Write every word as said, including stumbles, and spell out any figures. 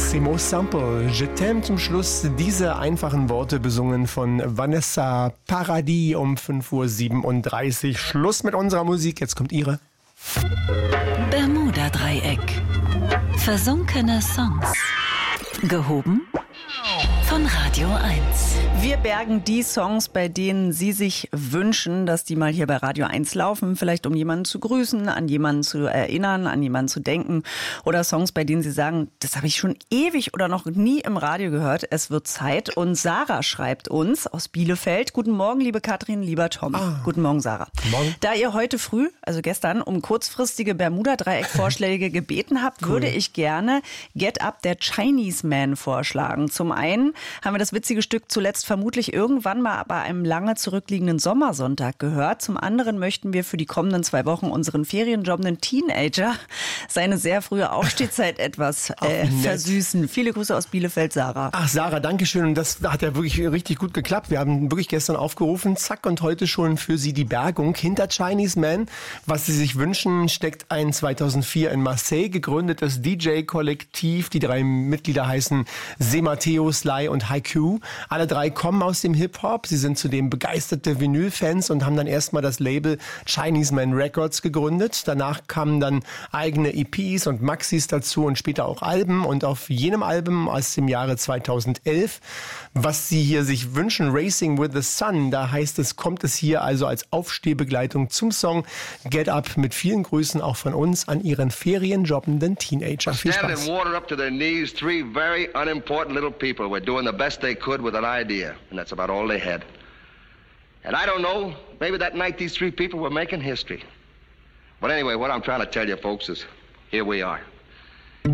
Massimo Sample, Je t'aime zum Schluss. Diese einfachen Worte besungen von Vanessa Paradis um fünf Uhr siebenunddreißig. Schluss mit unserer Musik, jetzt kommt ihre. Bermuda-Dreieck. Versunkene Songs. Gehoben von Radio eins. Wir bergen die Songs, bei denen Sie sich wünschen, dass die mal hier bei Radio eins laufen. Vielleicht um jemanden zu grüßen, an jemanden zu erinnern, an jemanden zu denken. Oder Songs, bei denen Sie sagen, das habe ich schon ewig oder noch nie im Radio gehört. Es wird Zeit. Und Sarah schreibt uns aus Bielefeld. Guten Morgen, liebe Katrin, lieber Tom. Ah. Guten Morgen, Sarah. Guten Morgen. Da ihr heute früh, also gestern, um kurzfristige Bermuda-Dreieck-Vorschläge gebeten habt, cool. würde ich gerne Get Up der Chinese Man vorschlagen. Zum einen haben wir das witzige Stück zuletzt vermutlich irgendwann mal bei einem lange zurückliegenden Sommersonntag gehört. Zum anderen möchten wir für die kommenden zwei Wochen unseren ferienjobbenden Teenager seine sehr frühe Aufstehzeit etwas äh, versüßen. Viele Grüße aus Bielefeld, Sarah. Ach, Sarah, danke schön. Und das hat ja wirklich richtig gut geklappt. Wir haben wirklich gestern aufgerufen, zack, und heute schon für Sie die Bergung hinter Chinese Man. Was Sie sich wünschen, steckt ein zweitausendvier in Marseille gegründetes D J-Kollektiv. Die drei Mitglieder heißen Se Matteo, Sly und Haiku. Alle drei kommen aus dem Hip-Hop. Sie sind zudem begeisterte Vinyl-Fans und haben dann erstmal das Label Chinese Man Records gegründet. Danach kamen dann eigene E Ps und Maxis dazu und später auch Alben. Und auf jenem Album aus dem Jahre zweitausendelf, was Sie hier sich wünschen, Racing with the Sun, da heißt es, kommt es hier also als Aufstehbegleitung zum Song Get Up mit vielen Grüßen auch von uns an Ihren ferienjobbenden Teenager. Viel Spaß. Water up to their knees, three very unimportant little people were doing the best they could with an idea, and that's about all they had. And I don't know, maybe that night these three people were making history. But anyway, what I'm trying to tell you folks is, here we are.